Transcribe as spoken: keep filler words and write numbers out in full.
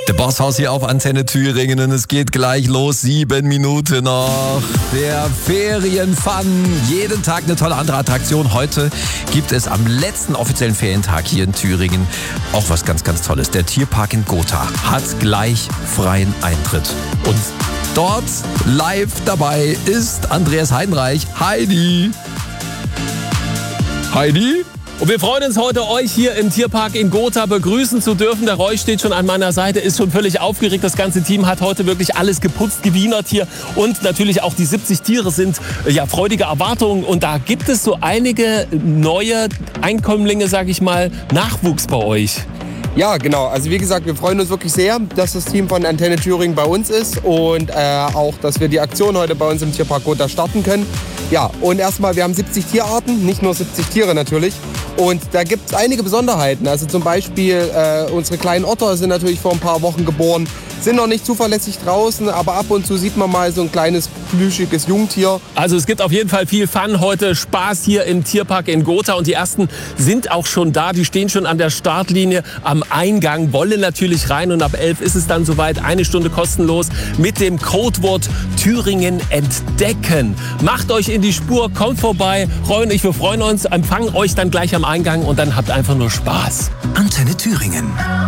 Der Bosshaus hier auf Antenne Thüringen und es geht gleich los, sieben Minuten noch. Der Ferienfun, jeden Tag eine tolle andere Attraktion. Heute gibt es am letzten offiziellen Ferientag hier in Thüringen auch was ganz, ganz Tolles. Der Tierpark in Gotha hat gleich freien Eintritt. Und dort live dabei ist Andreas Heidenreich. Heidi! Heidi? Und wir freuen uns heute, euch hier im Tierpark in Gotha begrüßen zu dürfen. Der Roy steht schon an meiner Seite, ist schon völlig aufgeregt. Das ganze Team hat heute wirklich alles geputzt, gewienert hier. Und natürlich auch die siebzig Tiere sind ja freudige Erwartungen. Und da gibt es so einige neue Einkömmlinge, sage ich mal, Nachwuchs bei euch. Ja, genau. Also wie gesagt, wir freuen uns wirklich sehr, dass das Team von Antenne Thüringen bei uns ist und äh, auch, dass wir die Aktion heute bei uns im Tierpark Gotha starten können. Ja, und erstmal, wir haben siebzig Tierarten, nicht nur siebzig Tiere natürlich. Und da gibt es einige Besonderheiten. Also zum Beispiel äh, unsere kleinen Otter sind natürlich vor ein paar Wochen geboren, sind noch nicht zuverlässig draußen, aber ab und zu sieht man mal so ein kleines plüschiges Jungtier. Also es gibt auf jeden Fall viel Fun heute, Spaß hier im Tierpark in Gotha und die ersten sind auch schon da, die stehen schon an der Startlinie am Eingang, wollen natürlich rein und ab elf ist es dann soweit, eine Stunde kostenlos mit dem Codewort Thüringen entdecken. Macht euch in die Spur, kommt vorbei, Roy und ich, wir freuen uns, empfangen euch dann gleich am Eingang und dann habt einfach nur Spaß. Antenne Thüringen.